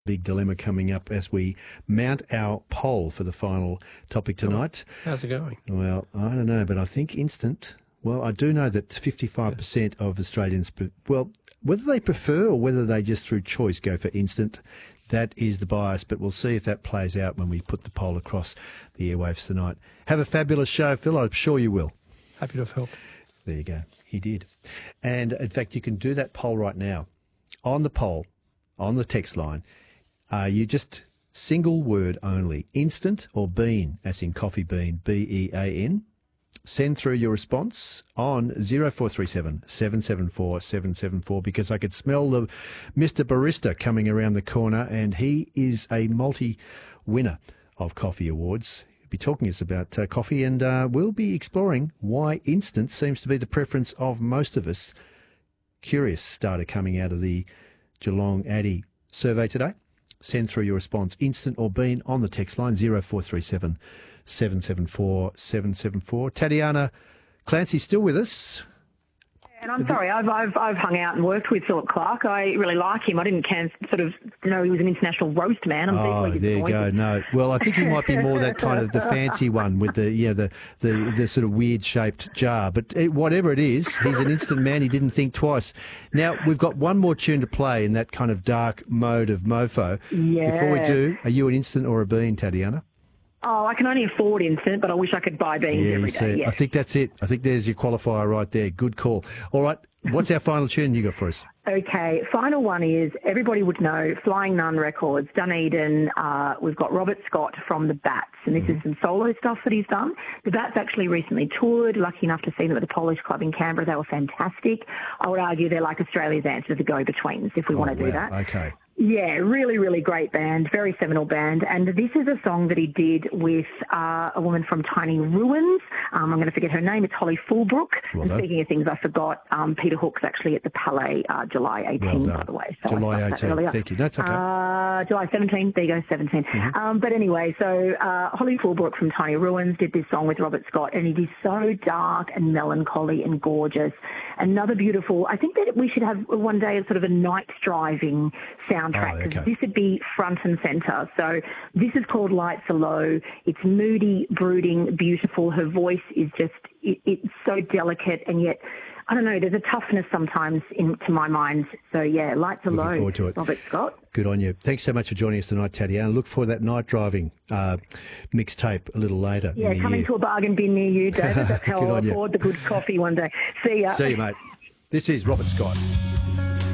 Big dilemma coming up as we mount our poll for the final topic tonight. How's it going? Well, I don't know, but I think instant. Well, I do know that 55% of Australians, whether they prefer or whether they just through choice go for instant, that is the bias. But we'll see if that plays out when we put the poll across the airwaves tonight. Have a fabulous show, Phil. I'm sure you will. Happy to have helped. There you go. He did. And in fact, you can do that poll right now. On the poll, on the text line, you just single word only, instant or bean, as in coffee bean, B-E-A-N. Send through your response on 0437 774 774 because I could smell the Mr. Barista coming around the corner, and he is a multi-winner of Coffee Awards. He'll be talking to us about coffee, and we'll be exploring why instant seems to be the preference of most of us. Curious data coming out of the Geelong Addy survey today. Send through your response, instant or bean, on the text line 0437 774 774. Tatiana Clancy's still with us. And I'm sorry, I've hung out and worked with Philip Clark. I really like him. I didn't know he was an international roast man. I'm deeply there you go. No, well, I think he might be more that kind of the fancy one with the sort of weird shaped jar. But whatever it is, he's an instant man. He didn't think twice. Now we've got one more tune to play in that kind of dark mode of mofo. Yeah. Before we do, are you an instant or a bean, Tatiana? Oh, I can only afford instant, but I wish I could buy beans every day. Yes. I think that's it. I think there's your qualifier right there. Good call. All right, what's our final tune you got for us? Okay, final one is, everybody would know, Flying Nun Records, Dunedin. We've got Robert Scott from The Bats, and this is some solo stuff that he's done. The Bats actually recently toured, lucky enough to see them at the Polish Club in Canberra. They were fantastic. I would argue they're like Australia's answer to the Go-Betweens, if we want to do that. Okay. Yeah, really, really great band, very seminal band. And this is a song that he did with a woman from Tiny Ruins. I'm going to forget her name. It's Holly Fulbrook. Well and done. Speaking of things I forgot, Peter Hook's actually at the Palais July 18, by the way. So July 18, thank you. That's okay. July 17, there you go, 17. Mm-hmm. But anyway, so Holly Fulbrook from Tiny Ruins did this song with Robert Scott, and it is so dark and melancholy and gorgeous. Another beautiful, I think that we should have one day a sort of a night driving soundtrack, because this would be front and centre. So this is called Lights Are Low. It's moody, brooding, beautiful. Her voice is just, it's so delicate, and yet, I don't know, there's a toughness sometimes to my mind. So yeah, Lights Are Low. Looking forward to it. Robert Scott. Good on you. Thanks so much for joining us tonight, Tatiana. Look for that night driving mixtape a little later. Yeah, coming to a bargain bin near you, David. That's how I'll afford the good coffee one day. See ya. See you, mate. This is Robert Scott.